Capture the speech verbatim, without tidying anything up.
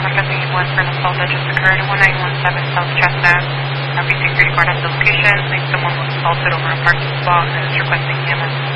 reporting one for an assault that just occurred at one nine one seven South Chestnut. Now, P security guard at the location, saying someone was assaulted over a parking spot and is requesting E M S